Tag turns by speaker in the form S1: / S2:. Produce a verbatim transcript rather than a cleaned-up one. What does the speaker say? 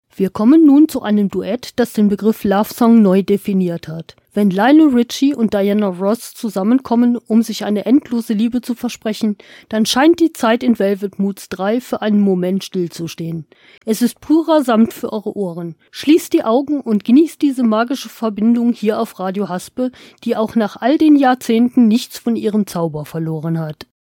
S1: Wir kommen nun zu einem Duett, das den Begriff Love Song neu definiert hat. Wenn Lionel Richie und Diana Ross zusammenkommen, um sich eine endlose Liebe zu versprechen, dann scheint die Zeit in Velvet Moods drei für einen Moment stillzustehen. Es ist purer Samt für eure Ohren. Schließt die Augen und genießt diese magische Verbindung hier auf Radio Haspe, die auch nach all den Jahrzehnten nichts von ihrem Zauber verloren hat.